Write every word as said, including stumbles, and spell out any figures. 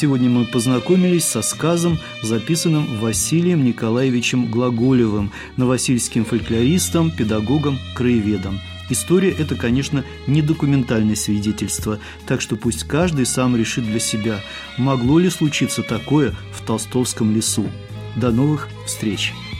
Сегодня мы познакомились со сказом, записанным Василием Николаевичем Глаголевым, новосильским фольклористом, педагогом, краеведом. История – это, конечно, не документальное свидетельство, так что пусть каждый сам решит для себя, могло ли случиться такое в Толстовском лесу. До новых встреч!